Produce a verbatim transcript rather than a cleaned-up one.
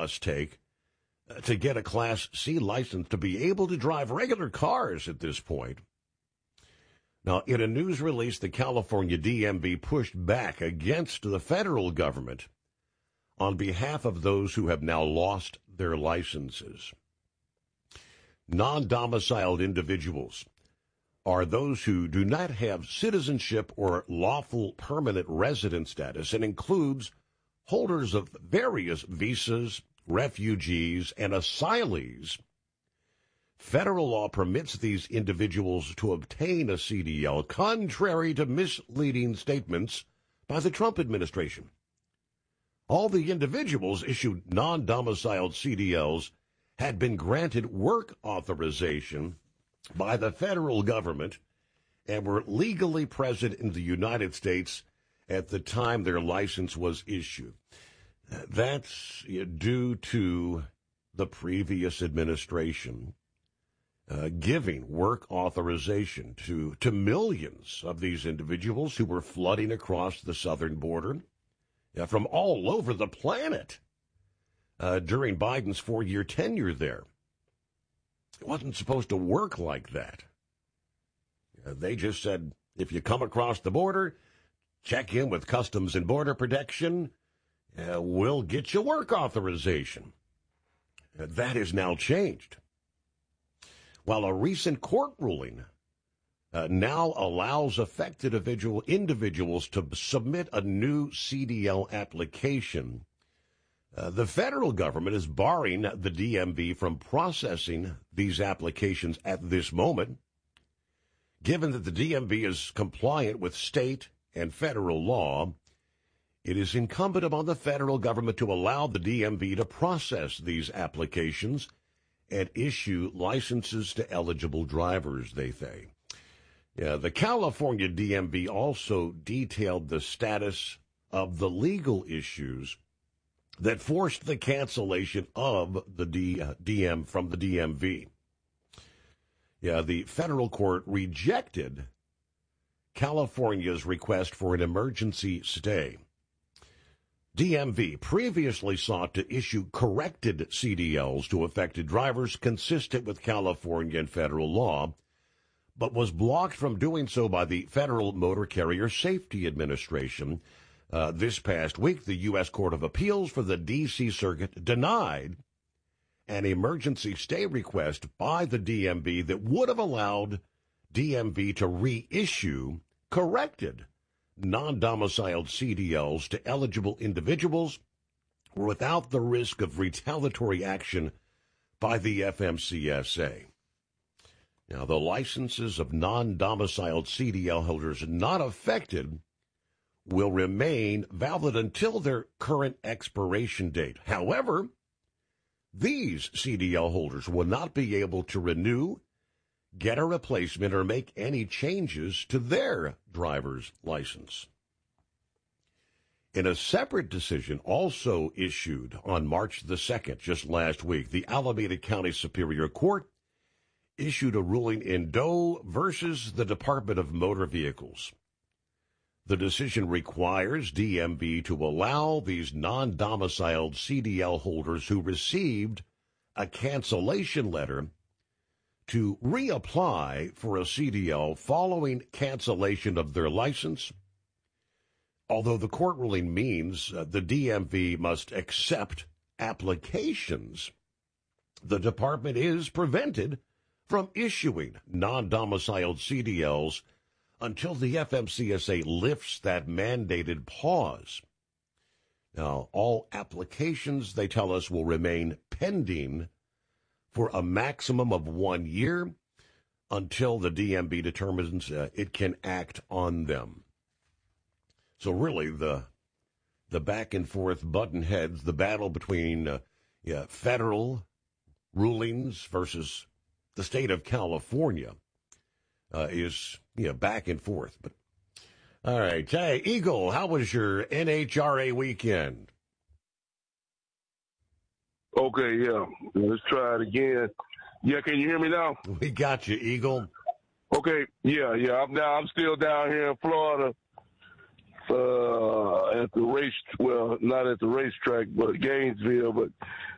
must take uh, to get a Class C license to be able to drive regular cars at this point. Now, in a news release, the California D M V pushed back against the federal government on behalf of those who have now lost their licenses. Non-domiciled individuals are those who do not have citizenship or lawful permanent resident status, and includes holders of various visas, refugees, and asylees. Federal law permits these individuals to obtain a C D L, contrary to misleading statements by the Trump administration. All the individuals issued non-domiciled C D Ls had been granted work authorization by the federal government and were legally present in the United States at the time their license was issued. That's due to the previous administration uh, giving work authorization to, to millions of these individuals who were flooding across the southern border uh, from all over the planet uh, during Biden's four-year tenure there. It wasn't supposed to work like that. Uh, they just said, if you come across the border, check in with Customs and Border Protection, uh, we'll get you work authorization. Uh, that has now changed. While a recent court ruling uh, now allows affected individual individuals to submit a new C D L application, Uh, the federal government is barring the D M V from processing these applications at this moment. Given that the D M V is compliant with state and federal law, it is incumbent upon the federal government to allow the D M V to process these applications and issue licenses to eligible drivers, they say. Yeah, the California D M V also detailed the status of the legal issues that forced the cancellation of the D, uh, D M from the D M V. Yeah, the federal court rejected California's request for an emergency stay. D M V previously sought to issue corrected C D Ls to affected drivers consistent with California and federal law, but was blocked from doing so by the Federal Motor Carrier Safety Administration. Uh, this past week, the U S Court of Appeals for the D C Circuit denied an emergency stay request by the D M V that would have allowed D M V to reissue corrected non-domiciled C D Ls to eligible individuals without the risk of retaliatory action by the F M C S A. Now, the licenses of non-domiciled C D L holders not affected will remain valid until their current expiration date. However, these C D L holders will not be able to renew, get a replacement, or make any changes to their driver's license. In a separate decision also issued on March the second, just last week, the Alameda County Superior Court issued a ruling in Doe versus the Department of Motor Vehicles. The decision requires D M V to allow these non-domiciled C D L holders who received a cancellation letter to reapply for a C D L following cancellation of their license. Although the court ruling means uh, the D M V must accept applications, the department is prevented from issuing non-domiciled C D Ls until the F M C S A lifts that mandated pause. Now, all applications, they tell us, will remain pending for a maximum of one year until the D M V determines uh, it can act on them. So really, the the back and forth button heads, the battle between uh, yeah, federal rulings versus the state of California uh, is yeah, back and forth. But all right, hey, Eagle, how was your N H R A weekend? Okay, yeah. Let's try it again. Yeah, can you hear me now? We got you, Eagle. Okay, yeah, yeah. I'm down. I'm still down here in Florida uh, at the race. Well, not at the racetrack, but Gainesville. But